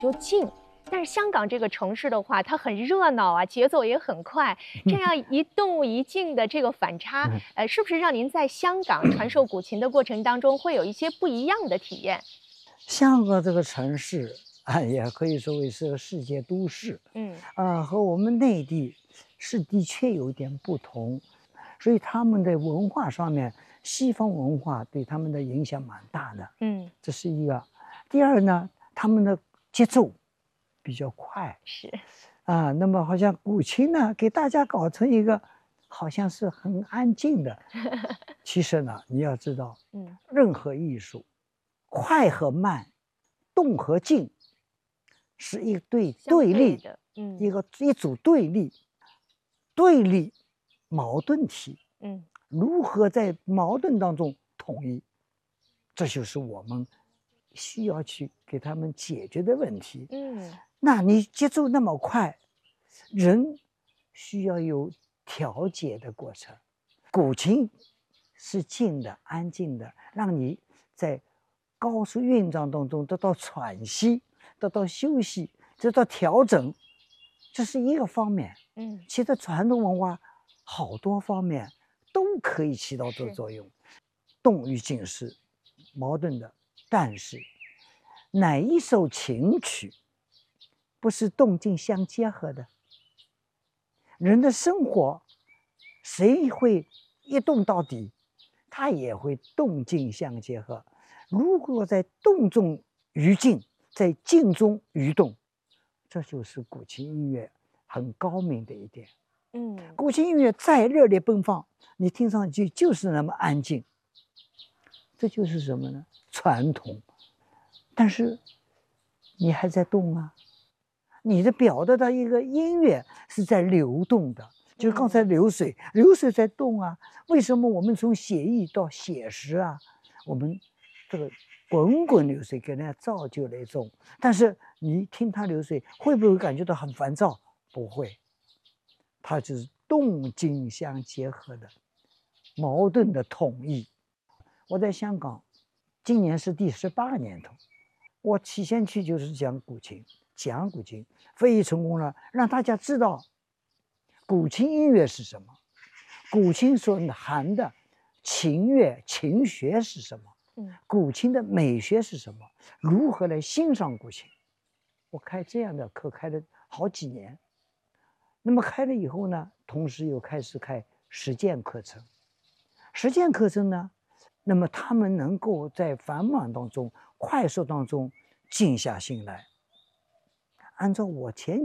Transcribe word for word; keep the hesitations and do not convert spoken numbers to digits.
就静。但是香港这个城市的话，它很热闹啊，节奏也很快，这样一动一静的这个反差，呃，是不是让您在香港传授古琴的过程当中会有一些不一样的体验？ 香港这个城市啊，也可以说为是个世界都市， 嗯， 啊，和我们内地是的确有点不同，所以他们的文化上面，西方文化对他们的影响蛮大的， 嗯， 这是一个。第二呢，他们的节奏比较快， 是， 啊，那么好像古琴呢，给大家搞成一个好像是很安静的，其实呢，你要知道， 嗯， 任何艺术，快和慢，动和静，是一对相对立， 对的，嗯一个一组对立，对立矛盾体， 嗯， 如何在矛盾当中统一，这就是我们需要去给他们解决的问题。 嗯， 那你节奏那么快，人需要有调节的过程。古琴是静的、安静的，让你在高速运转当中得到喘息、得到休息、得到调整，这是一个方面。 嗯， 其实传统文化好多方面都可以起到这个是， 作用。动与静是矛盾的，但是哪一首琴曲不是动静相结合的？人的生活，谁会一动到底？他也会动静相结合。如果在动中于静，在静中于动，这就是古琴音乐很高明的一点。 嗯， 古琴音乐再热烈奔放，你听上去就是那么安静。这就是什么呢？传统。但是你还在动啊，你的表达的一个音乐是在流动的，就是刚才流水，流水在动啊。为什么我们从写意到写实啊？我们这个滚滚流水给人家造就了一种，但是你听它流水，会不会感觉到很烦躁？不会，它就是动静相结合的矛盾的统一。我在香港，今年是第十八年头。我起先去就是讲古琴，讲古琴，非常成功了，让大家知道古琴音乐是什么，古琴所含的琴乐、琴学是什么， 嗯， 古琴的美学是什么，如何来欣赏古琴。我开这样的课开了好几年，那么开了以后呢，同时又开始开实践课程。实践课程呢，那么他们能够在繁忙当中、快速当中静下心来，按照我前